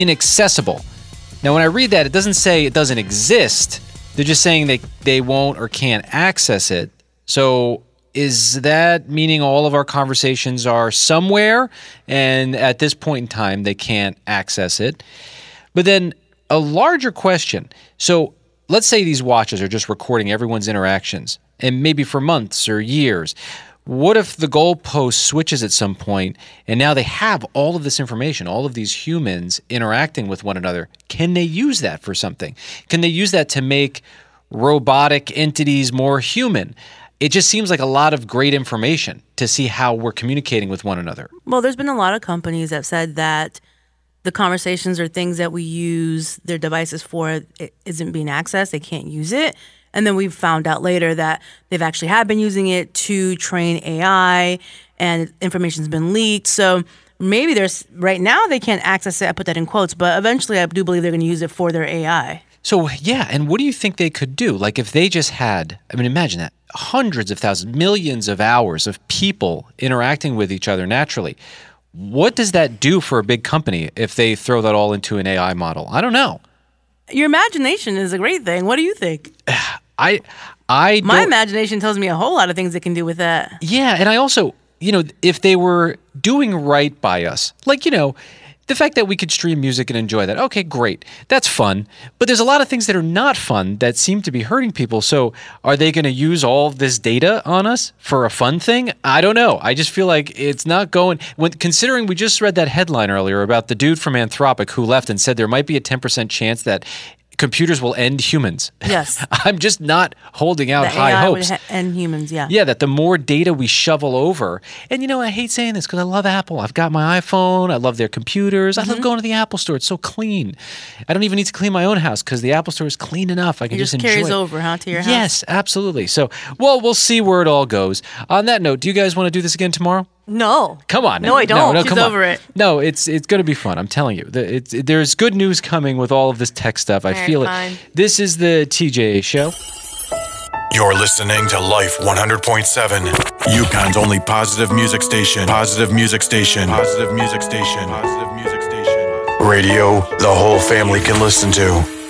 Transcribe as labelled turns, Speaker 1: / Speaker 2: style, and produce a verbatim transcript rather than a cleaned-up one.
Speaker 1: inaccessible. Now, when I read that, it doesn't say it doesn't exist. They're just saying they, they won't or can't access it. So is that meaning all of our conversations are somewhere, and at this point in time, they can't access it? But then a larger question. So let's say these watches are just recording everyone's interactions, and maybe for months or years. What if the goalpost switches at some point, and now they have all of this information, all of these humans interacting with one another? Can they use that for something? Can they use that to make robotic entities more human? It just seems like a lot of great information to see how we're communicating with one another.
Speaker 2: Well, there's been a lot of companies that said that the conversations or things that we use their devices for it isn't being accessed. They can't use it. And then we've found out later that they've actually have been using it to train A I, and information's been leaked. So maybe there's right now they can't access it. I put that in quotes, but eventually I do believe they're going to use it for their A I.
Speaker 1: So yeah, and what do you think they could do? Like if they just had, I mean, imagine that, hundreds of thousands, millions of hours of people interacting with each other naturally. What does that do for a big company if they throw that all into an A I model? I don't know.
Speaker 2: Your imagination is a great thing. What do you think?
Speaker 1: I, I.
Speaker 2: My imagination tells me a whole lot of things it can do with that.
Speaker 1: Yeah, and I also, you know, if they were doing right by us, like, you know, the fact that we could stream music and enjoy that, okay, great. That's fun. But there's a lot of things that are not fun that seem to be hurting people. So are they going to use all of this data on us for a fun thing? I don't know. I just feel like it's not going... When considering we just read that headline earlier about the dude from Anthropic who left and said there might be a ten percent chance that computers will end humans.
Speaker 2: Yes.
Speaker 1: I'm just not holding out
Speaker 2: the
Speaker 1: high
Speaker 2: A I
Speaker 1: hopes.
Speaker 2: would ha- end humans, yeah.
Speaker 1: Yeah, that the more data we shovel over, and you know, I hate saying this because I love Apple. I've got my iPhone. I love their computers. Mm-hmm. I love going to the Apple store. It's so clean. I don't even need to clean my own house because the Apple store is clean enough. I can
Speaker 2: it
Speaker 1: just,
Speaker 2: just
Speaker 1: enjoy
Speaker 2: carries
Speaker 1: it.
Speaker 2: over, huh, to your house?
Speaker 1: Yes, absolutely. So, well, we'll see where it all goes. On that note, do you guys want to do this again tomorrow?
Speaker 2: No.
Speaker 1: Come on.
Speaker 2: No, I don't.
Speaker 1: No, no,
Speaker 2: She's
Speaker 1: come on.
Speaker 2: over it.
Speaker 1: No, it's it's going to be fun. I'm telling you. The, it's, it, there's good news coming with all of this tech stuff. I
Speaker 2: All
Speaker 1: feel
Speaker 2: right,
Speaker 1: it.
Speaker 2: fine.
Speaker 1: This is the T J A Show.
Speaker 3: You're listening to Life one hundred point seven, UConn's only positive music station. Positive music station. Positive music station. Positive music station. Radio the whole family can listen to.